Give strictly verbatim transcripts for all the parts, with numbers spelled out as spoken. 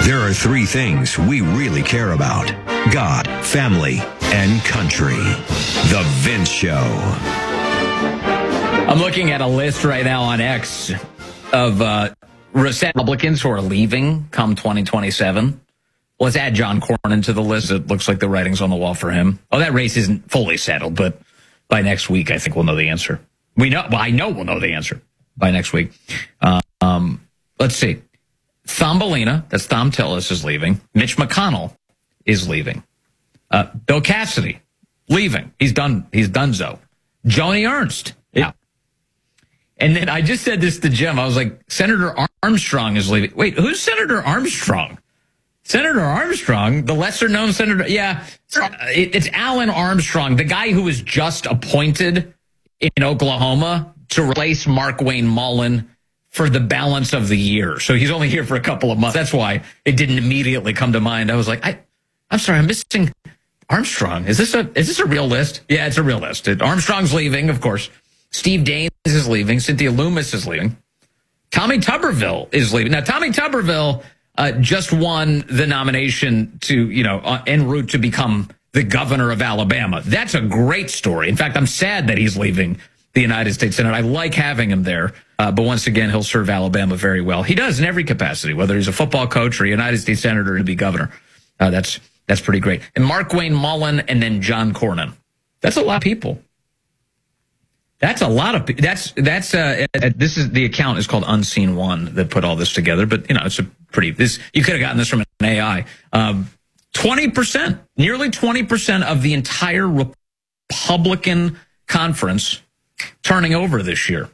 There are three things we really care about: God, family, and country. The Vince Show. I'm looking at a list right now on X of uh, Republicans who are leaving come twenty twenty-seven. Let's add John Cornyn to the list. It looks like the writing's on the wall for him. Oh, that race isn't fully settled, but by next week, I think we'll know the answer. We know. Well, I know we'll know the answer by next week. Uh, um, let's see. Thumbelina, that's Thom Tillis, is leaving. Mitch McConnell is leaving. Uh, Bill Cassidy, leaving. He's done. He's donezo. Joni Ernst, yeah. And then I just said this to Jim. I was like, Senator Armstrong is leaving. Wait, who's Senator Armstrong? Senator Armstrong, the lesser-known senator. Yeah, it's Alan Armstrong, the guy who was just appointed in Oklahoma to replace Markwayne Mullin for the balance of the year. So he's only here for a couple of months. That's why it didn't immediately come to mind. I was like, I, I'm sorry, I'm missing Armstrong. Is this a is this a real list? Yeah, it's a real list. It, Armstrong's leaving, of course. Steve Daines is leaving. Cynthia Loomis is leaving. Tommy Tuberville is leaving. Now, Tommy Tuberville uh, just won the nomination to, you know, uh, en route to become the governor of Alabama. That's a great story. In fact, I'm sad that he's leaving the United States Senate. I like having him there. Uh, but once again, he'll serve Alabama very well. He does in every capacity, whether he's a football coach or a United States Senator to be governor. Uh, that's that's pretty great. And Markwayne Mullin and then John Cornyn. That's a lot of people. That's a lot of that's that's uh, this is the account is called Unseen One that put all this together. But you know, it's a pretty this you could have gotten this from an A I. Um, twenty percent, nearly twenty percent of the entire Republican conference turning over this year.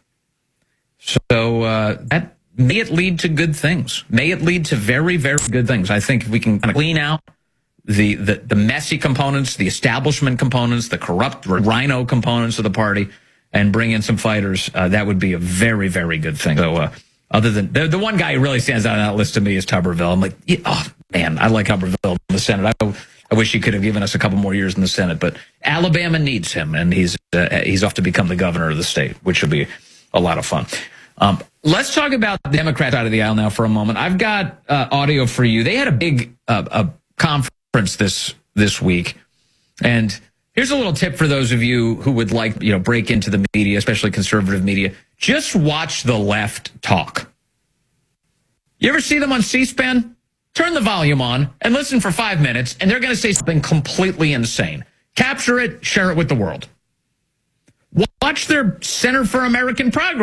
So uh, that may it lead to good things. May it lead to very, very good things. I think if we can kind of clean out the, the, the messy components, the establishment components, the corrupt rhino components of the party, and bring in some fighters, uh, that would be a very, very good thing. So uh, other than the, the one guy who really stands out on that list to me is Tuberville. I'm like, yeah, oh, man, I like Tuberville in the Senate. I, I wish he could have given us a couple more years in the Senate. But Alabama needs him, and he's uh, he's off to become the governor of the state, which will be a lot of fun. Um, let's talk about the Democrat side of the aisle now for a moment. I've got uh, audio for you. They had a big uh, a conference this this week, and here's a little tip for those of you who would like, you know, break into the media, especially conservative media. Just watch the left talk. You ever see them on C-SPAN? Turn the volume on and listen for five minutes, and they're going to say something completely insane. Capture it, share it with the world. Watch their Center for American Progress